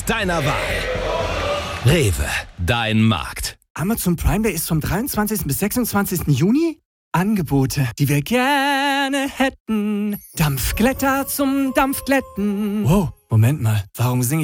Supermarkt deiner Wahl. Rewe, dein Markt. Amazon Prime Day ist vom 23. bis 26. Juni. Angebote, die wir gerne hätten. Dampfglätter zum Dampfglätten. Wow, Moment mal, warum singe